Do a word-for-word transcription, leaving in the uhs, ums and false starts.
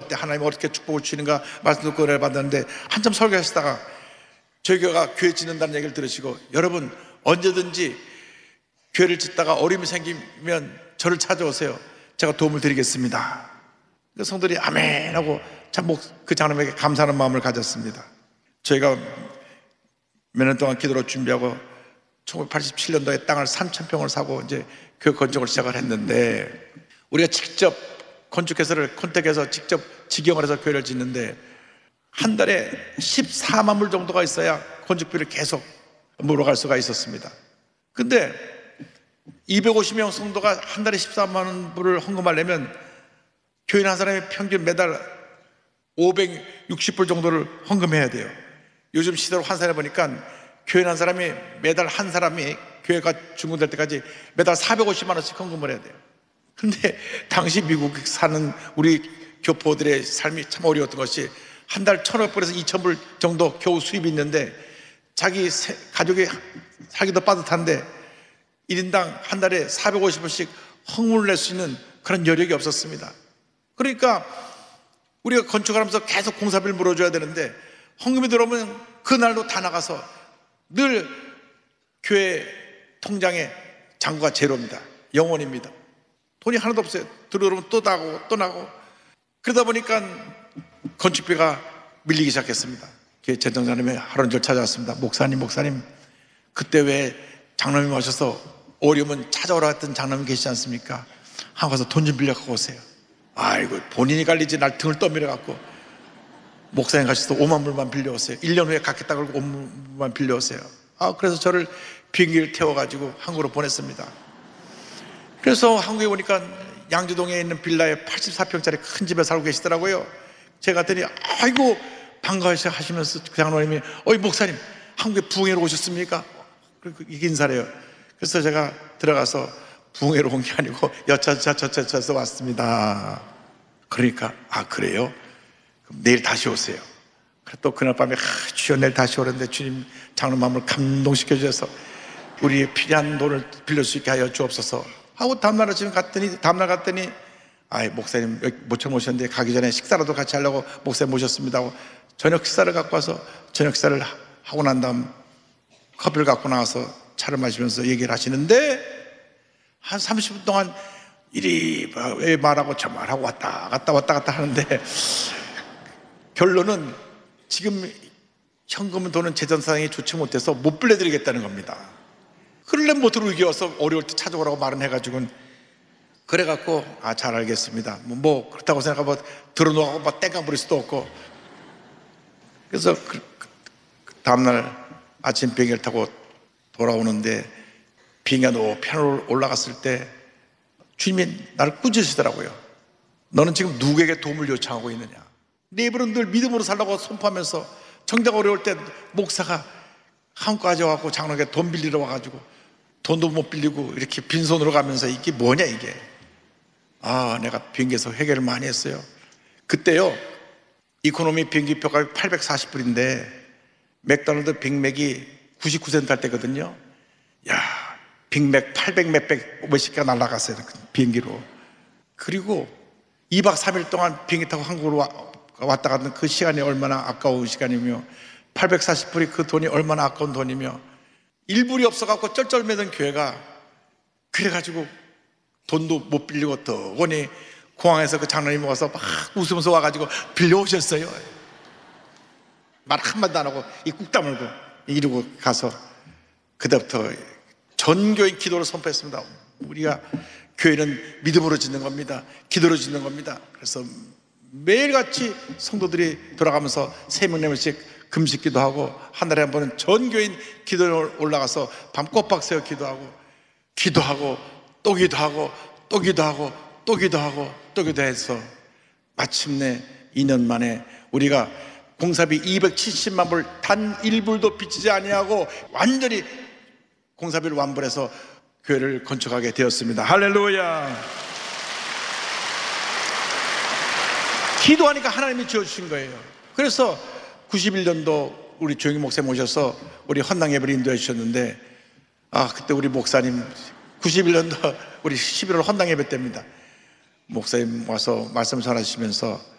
때 하나님 어떻게 축복을 주시는가 말씀 듣고 은혜를 받았는데 한참 설교하시다가 저희 교회가 교회 짓는다는 얘기를 들으시고, 여러분 언제든지 교회를 짓다가 어려움이 생기면 저를 찾아오세요. 제가 도움을 드리겠습니다. 그 성도들이 아멘 하고 참 그 장로님에게 감사하는 마음을 가졌습니다. 저희가 몇 년 동안 기도로 준비하고 천구백팔십칠 년도에 땅을 삼천 평을 사고 이제 그 건축을 시작을 했는데, 우리가 직접 건축회사를 컨택해서 직접 직영을 해서 교회를 짓는데 한 달에 십사만 불 정도가 있어야 건축비를 계속 물어갈 수가 있었습니다. 근데 이백오십 명 성도가 한 달에 십사만 불을 헌금하려면 교인 한 사람이 평균 매달 오백육십 불 정도를 헌금해야 돼요. 요즘 시대로 환산해 보니까 교인 한 사람이 매달 한 사람이 교회가 중공될 때까지 매달 사백오십만 원씩 헌금을 해야 돼요. 근데 당시 미국 사는 우리 교포들의 삶이 참 어려웠던 것이 한 달 천오백 불에서 이천 불 정도 겨우 수입이 있는데 자기 세, 가족이 살기도 빠듯한데 일 인당 한 달에 사백오십 불씩 헌금을 낼 수 있는 그런 여력이 없었습니다. 그러니까 우리가 건축을 하면서 계속 공사비를 물어줘야 되는데 헌금이 들어오면 그날도 다 나가서 늘 교회 통장에 잔고가 제로입니다. 영원입니다. 돈이 하나도 없어요. 들어오면 또 나고 또 나고. 그러다 보니까 건축비가 밀리기 시작했습니다. 교회 재정자님이 하루 종일 찾아왔습니다. 목사님 목사님 그때 왜 장로님 오셔서 어려우면 찾아오라 했던 장로님 계시지 않습니까? 한번 가서 돈 좀 빌려갖고 오세요. 아이고 본인이 갈리지 날 등을 떠밀어 갖고 목사님 가셔서 오만 불만 빌려오세요. 일 년 후에 갚겠다 그러고 오만 불만 빌려오세요. 아, 그래서 저를 비행기를 태워가지고 한국으로 보냈습니다. 그래서 한국에 오니까 양주동에 있는 빌라에 팔십사 평짜리 큰 집에 살고 계시더라고요. 제가 갔더니 아이고 반가워하시면서 그 장로님이 어이 목사님 한국에 부흥회로 오셨습니까? 그리고 이게 인사래요. 그래서 제가 들어가서 부흥회로 온 게 아니고 여차저차저차서 왔습니다. 그러니까 아 그래요? 그럼 내일 다시 오세요. 또 그날 밤에 아, 주여 내일 다시 오는데 주님 장로님 마음을 감동시켜 주셔서 우리의 필요한 돈을 빌릴 수 있게 하여 주옵소서 하고 다음날 아침에 갔더니 다음날 갔더니 아이 목사님 모처럼 오셨는데 가기 전에 식사라도 같이 하려고 목사님 모셨습니다 하고 저녁 식사를 갖고 와서 저녁 식사를 하고 난 다음 커피를 갖고 나와서 차를 마시면서 얘기를 하시는데 한 삼십 분 동안 이리 왜 말하고 저 말하고 왔다 갔다 왔다 갔다 하는데 결론은 지금 현금 돈은 재정상이 좋지 못해서 못 빌려드리겠다는 겁니다. 그러려면 못 들어오기어서 어려울 때 찾아오라고 말은 해가지고 그래갖고 아 잘 알겠습니다. 뭐, 뭐 그렇다고 생각하고 들어놓고 막 땡깡 부릴 수도 없고 그래서 그, 그 다음날 아침 비행기를 타고 돌아오는데 비행기가 높이 올라갔을 때 주님이 나를 꾸짖으시더라고요. 너는 지금 누구에게 도움을 요청하고 있느냐? 내 입으로는 늘 믿음으로 살라고 선포하면서 정작 어려울 때 목사가 한국까지 와갖고 장로에게 돈 빌리러 와가지고 돈도 못 빌리고 이렇게 빈손으로 가면서 이게 뭐냐 이게. 아 내가 비행기에서 회개를 많이 했어요. 그때요 이코노미 비행기 표가 팔백사십 불인데 맥도날드 빅맥이 구십구 센트 할 때거든요. 야 빅맥 팔백 몇백 몇십개가 날아갔어요 비행기로. 그리고 이 박 삼 일 동안 비행기 타고 한국으로 와, 왔다 갔던 그 시간이 얼마나 아까운 시간이며 팔백사십 불이 그 돈이 얼마나 아까운 돈이며 일 불이 없어갖고 쩔쩔매던 교회가 그래가지고 돈도 못 빌리고 또 원이 공항에서 그 장로님이 와서 막 웃으면서 와가지고 빌려오셨어요. 말 한마디도 안 하고 이 꾹 다물고 이러고 가서 그때부터 전교인 기도를 선포했습니다. 우리가 교회는 믿음으로 짓는 겁니다. 기도로 짓는 겁니다. 그래서 매일같이 성도들이 돌아가면서 세 명 네 명씩 금식 기도하고 한 달에 한 번은 전교인 기도를 올라가서 밤 꼬박 새워 기도하고 기도하고 또 기도하고 또 기도하고 또 기도하고 또 기도해서 마침내 이 년 만에 우리가 공사비 이백칠십만 불 단 일 불도 빚지지 아니하고 완전히 공사비를 완불해서 교회를 건축하게 되었습니다. 할렐루야. 기도하니까 하나님이 지어주신 거예요. 그래서 구십일 년도 우리 조영희 목사님 오셔서 우리 헌당 예배를 인도해 주셨는데 아 그때 우리 목사님 구십일 년도 우리 십일월 헌당 예배 때입니다. 목사님 와서 말씀 전하시면서